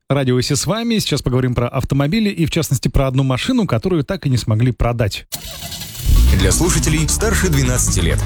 Радио Си с вами. Сейчас поговорим про автомобили и, в частности, про одну машину, которую так и не смогли продать. Для слушателей старше 12 лет.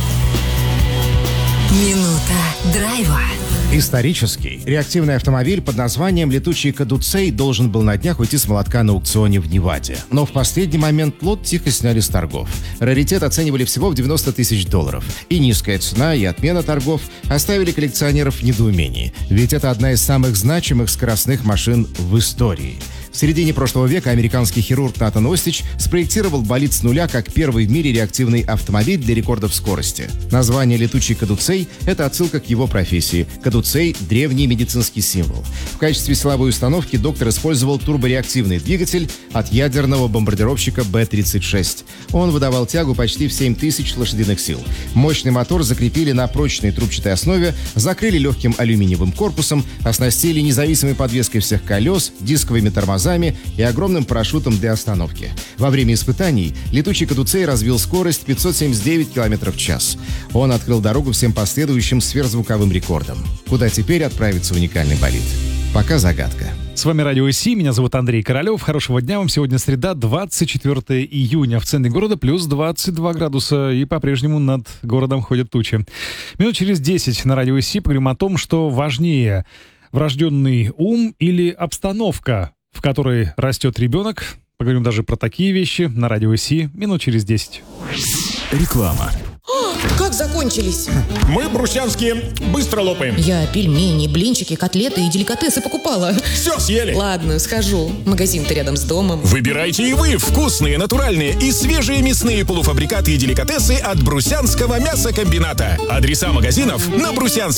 Минута драйва. Исторический реактивный автомобиль под названием «Летучий кадуцей» должен был на днях уйти с молотка на аукционе в Неваде. Но в последний момент лот тихо сняли с торгов. Раритет оценивали всего в $90 тысяч. И низкая цена, и отмена торгов оставили коллекционеров в недоумении. Ведь это одна из самых значимых скоростных машин в истории. В середине прошлого века американский хирург Натан Остич спроектировал болид с нуля как первый в мире реактивный автомобиль для рекордов скорости. Название «Летучий кадуцей» — это отсылка к его профессии. Кадуцей — древний медицинский символ. В качестве силовой установки доктор использовал турбореактивный двигатель от ядерного бомбардировщика Б-36. Он выдавал тягу почти в 7000 лошадиных сил. Мощный мотор закрепили на прочной трубчатой основе, закрыли легким алюминиевым корпусом, оснастили независимой подвеской всех колес, дисковыми тормозами и огромным парашютом для остановки. Во время испытаний летучий кадуцей развил скорость 579 км в час. Он открыл дорогу всем последующим сверхзвуковым рекордам. Куда теперь отправится уникальный болид? Пока загадка. С вами Радио Си, меня зовут Андрей Королев. Хорошего дня вам. Сегодня среда, 24 июня. В центре города плюс 22 градуса, и по-прежнему над городом ходят тучи. Минут через 10 на Радио Си поговорим о том, что важнее — врожденный ум или обстановка, в которой растет ребенок. Поговорим даже про такие вещи на Радио Си минут через 10. Реклама. Как закончились? Мы брусянские быстро лопаем. Я пельмени, блинчики, котлеты и деликатесы покупала. Все съели. Ладно, схожу. Магазин-то рядом с домом. Выбирайте и вы вкусные, натуральные и свежие мясные полуфабрикаты и деликатесы от Брусянского мясокомбината. Адреса магазинов на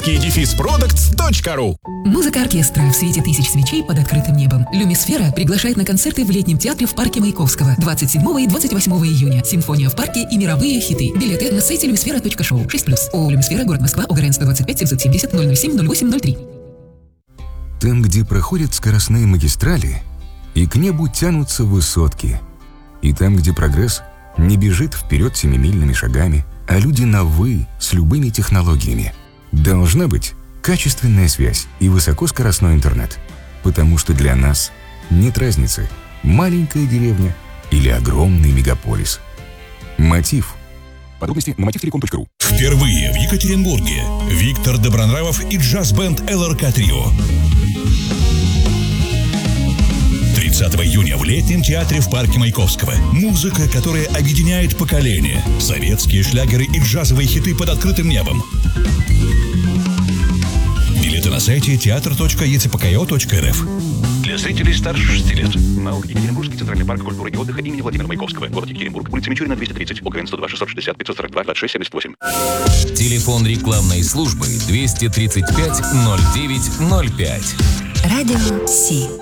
brusianskiy-products.ru. Музыка оркестра в свете тысяч свечей под открытым небом. Люмисфера приглашает на концерты в летнем театре в парке Маяковского 27 и 28 июня. Симфония в парке и мировые хиты. Билеты на сайте lumisfera.show 6+. ООО «Люмисфера», город Москва, ОГРН 125 770 007 0803. Там, где проходят скоростные магистрали, и к небу тянутся высотки. И там, где прогресс не бежит вперед семимильными шагами, а люди на «вы» с любыми технологиями. Должна быть качественная связь и высокоскоростной интернет. Потому что для нас нет разницы, маленькая деревня или огромный мегаполис. Мотив. Подробности на motivtelecom.ru. Впервые в Екатеринбурге Виктор Добронравов и джаз-бенд ЛРК Трио. 30 июня в летнем театре в парке Маяковского. Музыка, которая объединяет поколения. Советские шлягеры и джазовые хиты под открытым небом. Билеты на сайте театр.ецпко.рф. Для зрителей старше 6 лет. МАУ Екатеринбургский центральный парк культуры и отдыха имени Владимира Маяковского. Город Екатеринбург. Улица Мичурина, 230. ОГРН 102 660 542 26 78. Телефон рекламной службы 235 09 05. Радио Си.